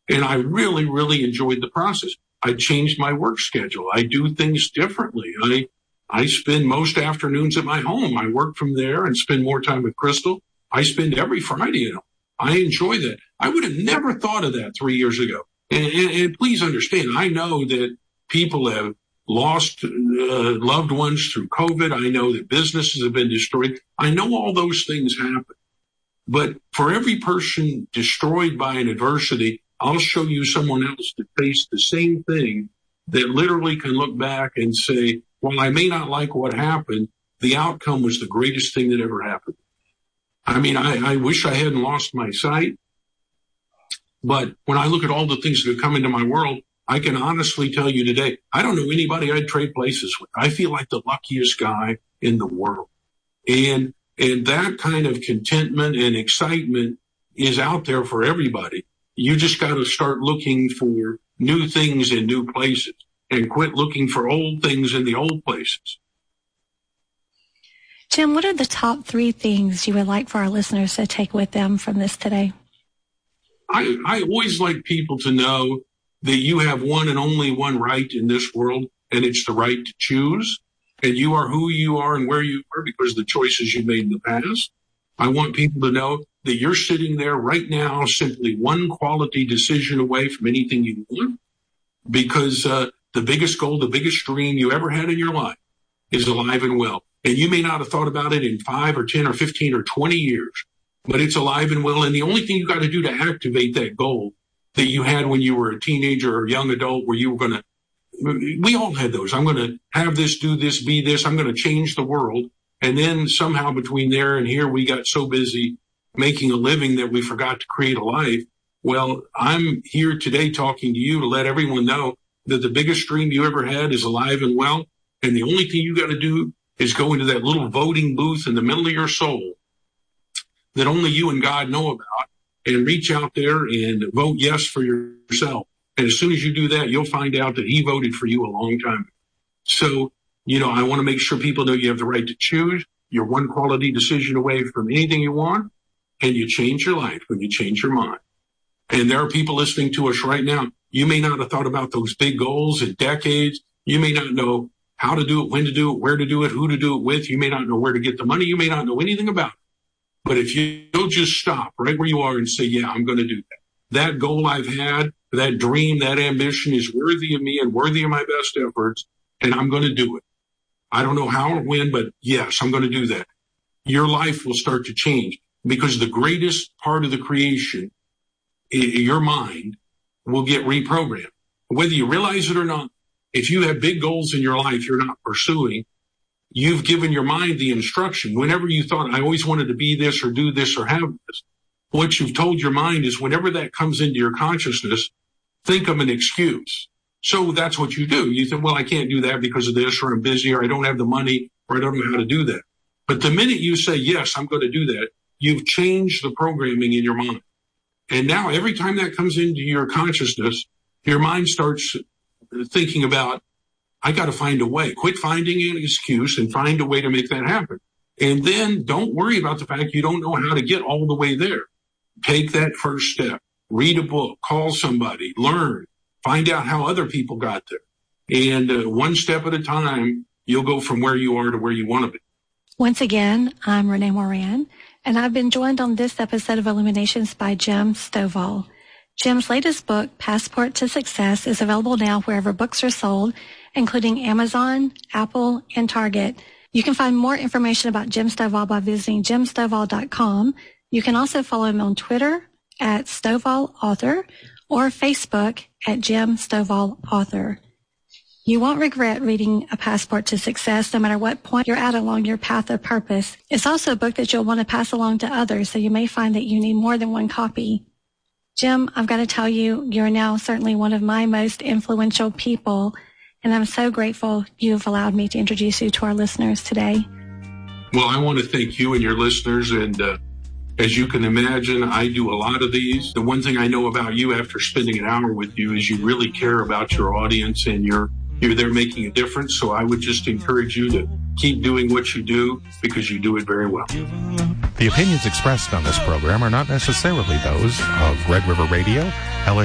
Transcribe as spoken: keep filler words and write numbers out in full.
And I really, really enjoyed the process. I changed my work schedule. I do things differently. I, I spend most afternoons at my home. I work from there and spend more time with Crystal. I spend every Friday at home. I enjoy that. I would have never thought of that three years ago. And, and, and please understand, I know that people have lost uh, loved ones through COVID. I know that businesses have been destroyed. I know all those things happen. But for every person destroyed by an adversity, I'll show you someone else that faced the same thing that literally can look back and say, while I may not like what happened, the outcome was the greatest thing that ever happened. I mean, I, I wish I hadn't lost my sight. But when I look at all the things that have come into my world, I can honestly tell you today, I don't know anybody I'd trade places with. I feel like the luckiest guy in the world. And, and that kind of contentment and excitement is out there for everybody. You just got to start looking for new things in new places and quit looking for old things in the old places. Jim, what are the top three things you would like for our listeners to take with them from this today? I, I always like people to know that you have one and only one right in this world, and it's the right to choose. And you are who you are and where you are because of the choices you made in the past. I want people to know that you're sitting there right now simply one quality decision away from anything you want, because uh, the biggest goal, the biggest dream you ever had in your life is alive and well. And you may not have thought about it in five or ten or fifteen or twenty years, but it's alive and well. And the only thing you got to do to activate that goal that you had when you were a teenager or a young adult where you were going to, we all had those. I'm going to have this, do this, be this. I'm going to change the world. And then somehow between there and here, we got so busy making a living that we forgot to create a life. Well, I'm here today talking to you to let everyone know that the biggest dream you ever had is alive and well. And the only thing you got to do is go into that little voting booth in the middle of your soul that only you and God know about and reach out there and vote yes for yourself. And as soon as you do that, you'll find out that he voted for you a long time ago. So, you know, I want to make sure people know you have the right to choose. You're one quality decision away from anything you want, and you change your life when you change your mind. And there are people listening to us right now. You may not have thought about those big goals in decades. You may not know how to do it, when to do it, where to do it, who to do it with. You may not know where to get the money. You may not know anything about it. But if you'll just stop right where you are and say, yeah, I'm going to do that. That goal I've had, that dream, that ambition is worthy of me and worthy of my best efforts, and I'm going to do it. I don't know how or when, but yes, I'm going to do that. Your life will start to change because the greatest part of the creation, your mind, will get reprogrammed. Whether you realize it or not, if you have big goals in your life you're not pursuing, you've given your mind the instruction. Whenever you thought, I always wanted to be this or do this or have this, what you've told your mind is whenever that comes into your consciousness, think of an excuse. So that's what you do. You think, well, I can't do that because of this, or I'm busy, or I don't have the money, or I don't know how to do that. But the minute you say, yes, I'm going to do that, you've changed the programming in your mind. And now every time that comes into your consciousness, your mind starts thinking about, I got to find a way. Quit finding an excuse and find a way to make that happen. And then don't worry about the fact you don't know how to get all the way there. Take that first step. Read a book. Call somebody. Learn. Find out how other people got there. And uh, one step at a time, you'll go from where you are to where you want to be. Once again, I'm Renee Moran, and I've been joined on this episode of Illuminations by Jim Stovall. Jim's latest book, Passport to Success, is available now wherever books are sold, including Amazon, Apple, and Target. You can find more information about Jim Stovall by visiting jim stovall dot com. You can also follow him on Twitter at Stovall Author or Facebook at Jim Stovall Author. You won't regret reading A Passport to Success, no matter what point you're at along your path of purpose. It's also a book that you'll want to pass along to others, so you may find that you need more than one copy. Jim, I've got to tell you, you're now certainly one of my most influential people, and I'm so grateful you've allowed me to introduce you to our listeners today. Well, I want to thank you and your listeners, and uh, as you can imagine, I do a lot of these. The one thing I know about you after spending an hour with you is you really care about your audience, and you're you're there making a difference. So I would just encourage you to keep doing what you do because you do it very well. The opinions expressed on this program are not necessarily those of Red River Radio, L A